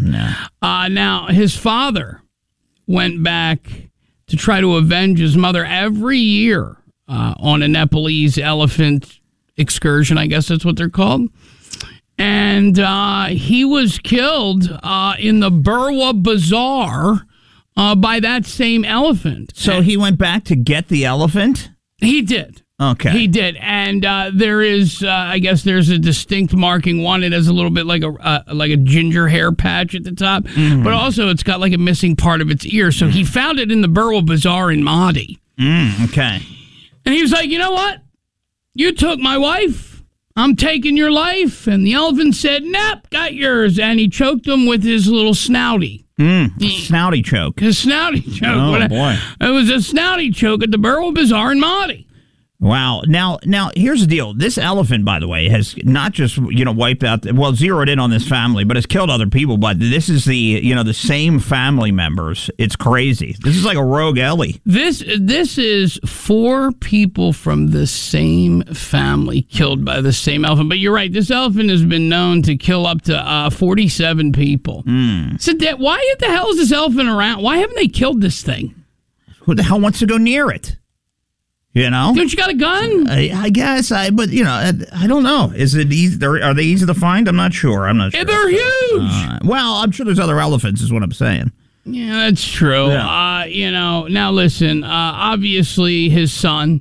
Now, his father went back to try to avenge his mother every year on a Nepalese elephant excursion. I guess that's what they're called. And he was killed in the Burwa Bazaar by that same elephant. So he went back to get the elephant? He did. Okay. He did. And there is, I guess there's a distinct marking. One, it has a little bit like a ginger hair patch at the top. Mm-hmm. But also it's got like a missing part of its ear. So he found it in the Burwa Bazaar in Mahdi. Okay. And he was like, you know what? You took my wife. I'm taking your life. And the elephant said, nope, got yours. And he choked him with his little snouty. Snouty choke. His snouty choke. Oh, boy. It was a snouty choke at the Burwa Bazaar in Mahdi. Wow. Now, here's the deal. This elephant, by the way, has not just, wiped out, zeroed in on this family, but has killed other people. But this is the same family members. It's crazy. This is like a rogue Ellie. This is 4 people from the same family killed by the same elephant. But you're right. This elephant has been known to kill up to 47 people. So why the hell is this elephant around? Why haven't they killed this thing? Who the hell wants to go near it? Don't you got a gun? I guess I don't know. Is it easy? Are they easy to find? I'm not sure. They're huge. I'm sure there's other elephants, is what I'm saying. Yeah, that's true. Yeah. Now listen. Obviously, his son's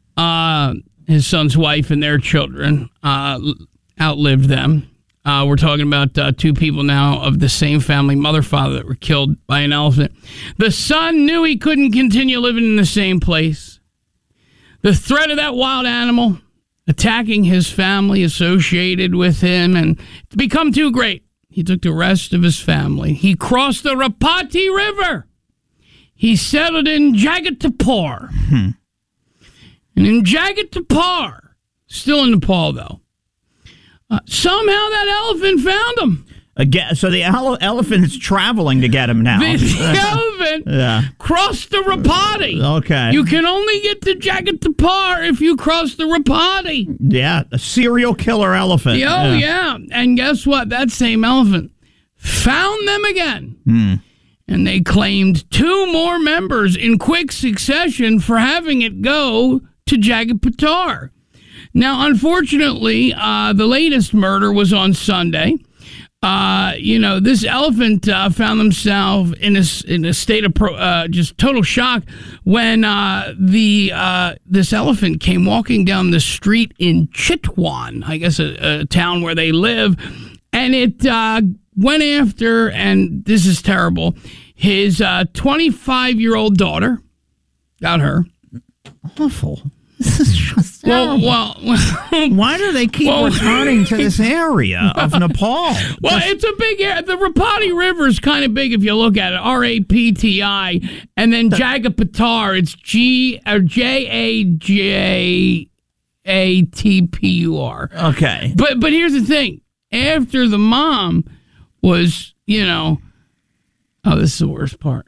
wife, and their children outlived them. We're talking about 2 people now of the same family, mother, father, that were killed by an elephant. The son knew he couldn't continue living in the same place. The threat of that wild animal attacking his family associated with him and to become too great, he took the rest of his family. He crossed the Rapati River. He settled in Jagatapur. And in Jagatapur, still in Nepal though, somehow that elephant found him. Again, so the elephant is traveling to get him now. The elephant crossed the Rapati. Okay. You can only get to Jagatapur if you cross the Rapati. Yeah, a serial killer elephant. Yeah. And guess what? That same elephant found them again. And they claimed 2 more members in quick succession for having it go to Jagatapur. Now, unfortunately, the latest murder was on Sunday. This elephant found himself in a state of just total shock when this elephant came walking down the street in Chitwan, I guess a town where they live, and it went after, and this is terrible, his 25-year-old daughter. Got her. Awful. This is just terrible. Why do they keep returning to this area of Nepal? Well, it's a big area. The Rapati River is kind of big if you look at it. Rapti, and then Jagapatar. It's Jagatpur. Okay, but here's the thing. After the mom was, this is the worst part.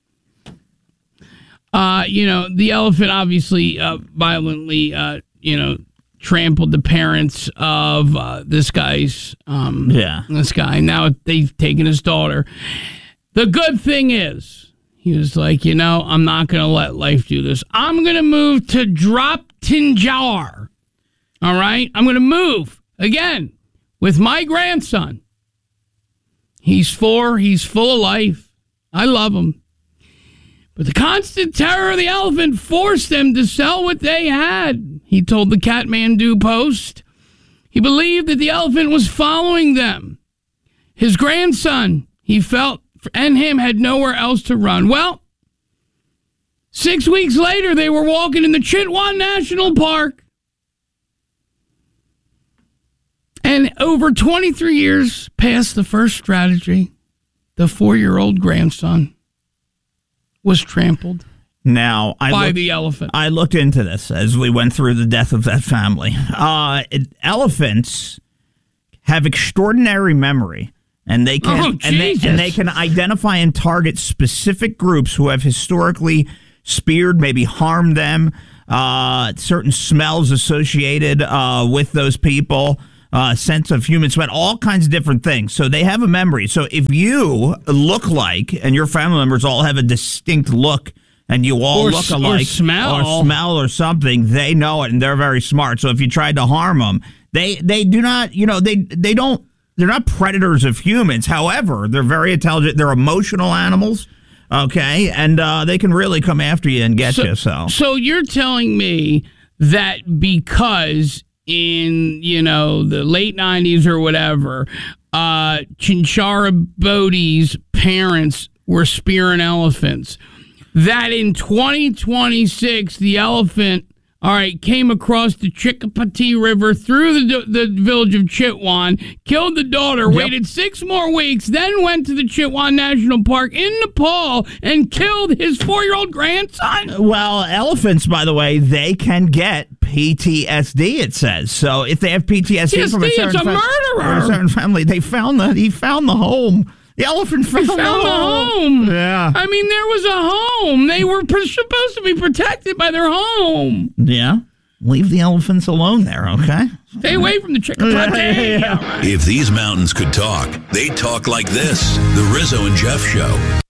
The elephant obviously violently, trampled the parents of this guy's, this guy. Now they've taken his daughter. The good thing is, he was like, I'm not going to let life do this. I'm going to move to Drop Tinjar. All right? I'm going to move again with my grandson. He's 4. He's full of life. I love him. But the constant terror of the elephant forced them to sell what they had, he told the Kathmandu Post. He believed that the elephant was following them. His grandson, he felt, and him had nowhere else to run. Well, 6 weeks later, they were walking in the Chitwan National Park. And over 23 years past the first strategy, the 4-year-old grandson was trampled by the elephant. I looked into this as we went through the death of that family. Elephants have extraordinary memory, and they can and they can identify and target specific groups who have historically speared, maybe harmed them. Certain smells associated with those people. sense of human sweat, all kinds of different things. So they have a memory. So if you look like, and your family members all have a distinct look, and you all look alike, or smell or something, they know it, and they're very smart. So if you tried to harm them, they do not, they're not predators of humans. However, they're very intelligent. They're emotional animals, okay? And they can really come after you and get you. So you're telling me that because in, the late 90s or whatever, Chinchara Bodhi's parents were spearing elephants, that in 2026, the elephant, came across the Chicopee River through the village of Chitwan, killed the daughter, waited 6 more weeks, then went to the Chitwan National Park in Nepal and killed his 4-year-old grandson? Well, elephants, by the way, they can get PTSD, it says. So if they have PTSD from a certain family, he found the home. The elephant found the home. Yeah. I mean, there was a home. They were supposed to be protected by their home. Yeah. Leave the elephants alone there, okay? Stay away from the Chicopee. If these mountains could talk, they'd talk like this. The Rizzo and Jeff Show.